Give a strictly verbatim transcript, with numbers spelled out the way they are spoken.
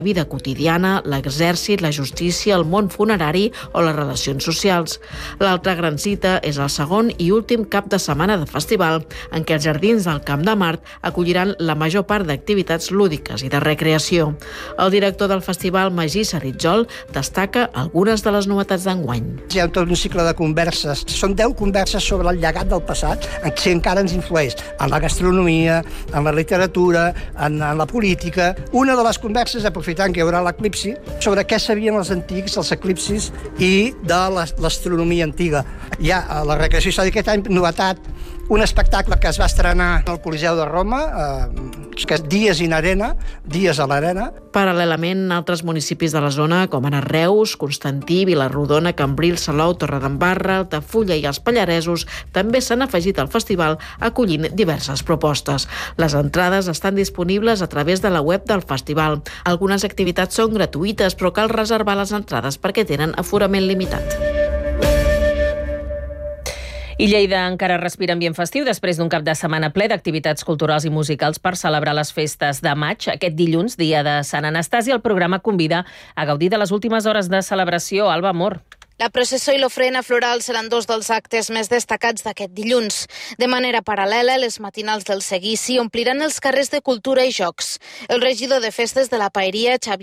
vida quotidiana, l'exèrcit, la justícia, el món funerari o les relacions socials. L'altra gran cita és el segon i últim cap de setmana de festival, en què els jardins del Camp de Mart acolliran la major part d'activitats lúdiques i de recreació. El director del festival, Magí Saritjol, destaca algunes de les novetats d'enguany. Hi ha tot un cicle de converses. Són deu converses sobre el llegat del passat, en què encara ens influeix en la gastronomia, en la literatura, en, en la política. Una de les converses, aprofitant que hi haurà l'eclipsi, sobre què sabien els antics, els eclipsis, i de l'astronomia antiga. Hi ha a la recreació històrica aquest any, novetat, un espectacle que es va estrenar al Coliseu de Roma, eh, que és Dies in Arena, Dies a l'Arena. Paral·lelament, altres municipis de la zona, com ara Reus, Constantí, Vilarrodona, Cambrils, Salou, Torredembarra, Altafulla i els Pallaresos, també s'han afegit al festival acollint diverses propostes. Les entrades estan disponibles a través de la web del festival. Algunes activitats són gratuïtes, però cal reservar les entrades perquè tenen aforament limitat. I Lleida encara respira ambient festiu després d'un cap de setmana ple d'activitats culturals i musicals per celebrar les festes de maig. Aquest dilluns, dia de Sant Anastasi, el programa convida a gaudir de les últimes hores de celebració. Alba Mor. La processó i l'ofrena floral seran dos dels actes més destacats d'aquest dilluns. De manera paral·lela, les matinals del seguici ompliran els carrers de cultura i jocs. El regidor de festes de la Paeria, Xavier